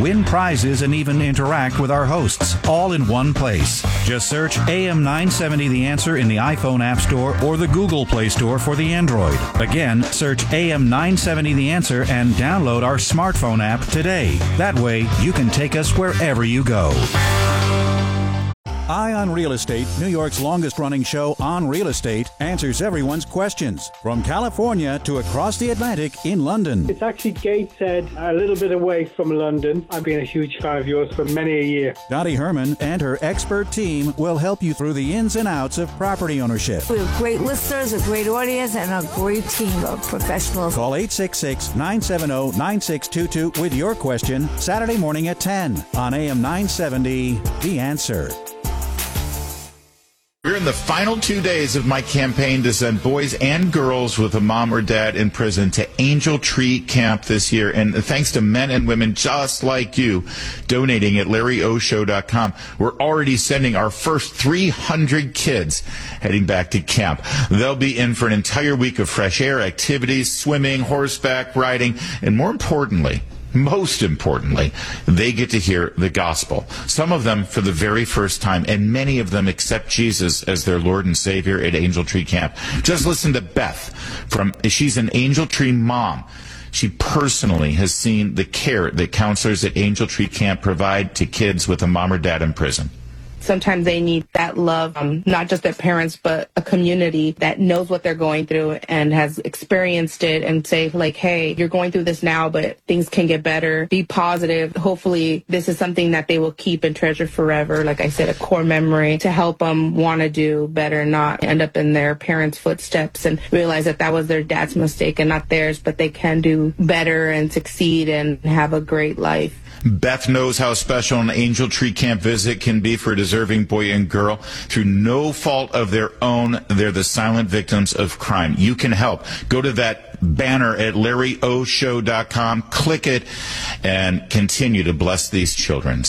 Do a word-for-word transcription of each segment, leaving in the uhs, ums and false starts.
win prizes, and even interact with our hosts, all in one place. Just search A M nine seventy The Answer in the iPhone App Store or the Google Play Store for the Android. Again, search A M nine seventy The Answer and download our smartphone app today. That way, you can take us wherever you go. Eye on Real Estate, New York's longest-running show on real estate, answers everyone's questions. From California to across the Atlantic in London. It's actually Gateshead, a little bit away from London. I've been a huge fan of yours for many a year. Dottie Herman and her expert team will help you through the ins and outs of property ownership. We have great listeners, a great audience, and a great team of professionals. Call eight six six, nine seven zero, nine six two two with your question Saturday morning at ten on A M nine seventy, The Answer. We're in the final two days of my campaign to send boys and girls with a mom or dad in prison to Angel Tree Camp this year. And thanks to men and women just like you donating at Larry O Show dot com, we're already sending our first three hundred kids heading back to camp. They'll be in for an entire week of fresh air activities, swimming, horseback riding, and more importantly, Most importantly, they get to hear the gospel. Some of them for the very first time, and many of them accept Jesus as their Lord and Savior at Angel Tree Camp. Just listen to Beth. From she's an Angel Tree mom. She personally has seen the care that counselors at Angel Tree Camp provide to kids with a mom or dad in prison. Sometimes they need that love, um, not just their parents, but a community that knows what they're going through and has experienced it and say, like, hey, you're going through this now, but things can get better. Be positive. Hopefully, this is something that they will keep and treasure forever. Like I said, a core memory to help them want to do better, not end up in their parents' footsteps and realize that that was their dad's mistake and not theirs, but they can do better and succeed and have a great life. Beth knows how special an Angel Tree Camp visit can be for a deserving boy and girl. Through no fault of their own, they're the silent victims of crime. You can help. Go to that banner at Larry O Show dot com, click it, and continue to bless these children.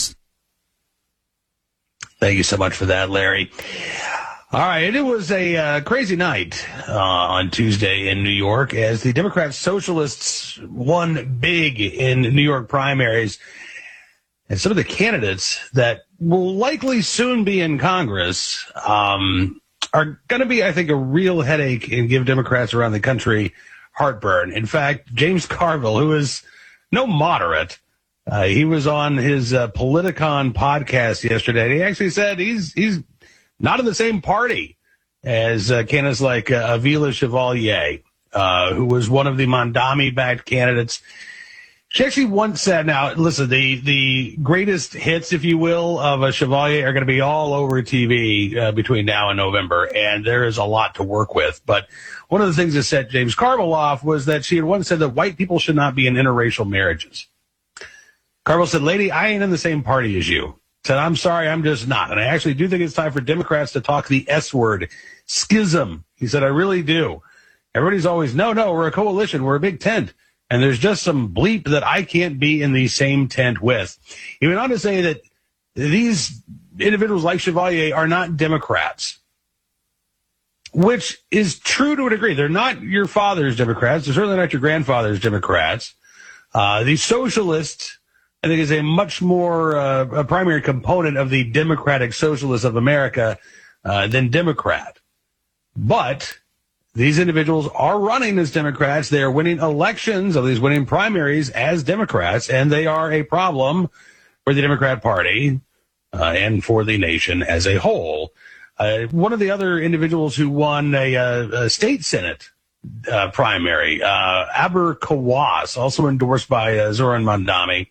Thank you so much for that, Larry. All right, it was a uh, crazy night uh, on Tuesday in New York as the Democrat Socialists won big in New York primaries. And some of the candidates that will likely soon be in Congress um, are going to be, I think, a real headache and give Democrats around the country heartburn. In fact, James Carville, who is no moderate, uh, he was on his uh, Politicon podcast yesterday. And he actually said he's he's not in the same party as uh, candidates like uh, Avila Chevalier, uh, who was one of the Mondami-backed candidates. She actually once said, now, listen, the, the greatest hits, if you will, of a Chevalier are going to be all over T V uh, between now and November, and there is a lot to work with. But one of the things that set James Carville off was that she had once said that white people should not be in interracial marriages. Carville said, lady, I ain't in the same party as you. Said, I'm sorry, I'm just not. And I actually do think it's time for Democrats to talk the S word, schism. He said, I really do. Everybody's always, no, no, we're a coalition, we're a big tent. And there's just some bleep that I can't be in the same tent with. He went on to say that these individuals like Chevalier are not Democrats, which is true to a degree. They're not your father's Democrats. They're certainly not your grandfather's Democrats. Uh, the socialists, I think, is a much more uh, a primary component of the Democratic Socialists of America uh, than Democrat. But these individuals are running as Democrats. They are winning elections, of these winning primaries as Democrats, and they are a problem for the Democrat Party uh, and for the nation as a whole. Uh, one of the other individuals who won a, a, a state Senate uh, primary, uh, Aber Kawas, also endorsed by uh, Zoran Mondami,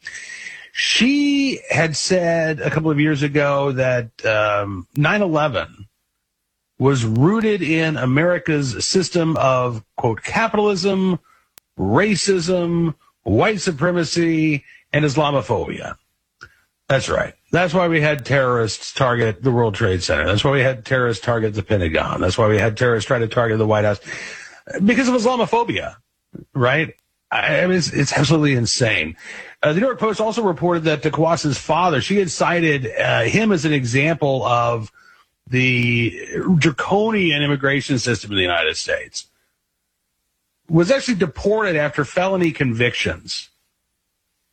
she had said a couple of years ago that um, nine eleven was rooted in America's system of, quote, capitalism, racism, white supremacy, and Islamophobia. That's right. That's why we had terrorists target the World Trade Center. That's why we had terrorists target the Pentagon. That's why we had terrorists try to target the White House. Because of Islamophobia, right? I mean, it's, it's absolutely insane. Uh, the New York Post also reported that Kawas's father, she had cited uh, him as an example of the draconian immigration system in the United States, was actually deported after felony convictions.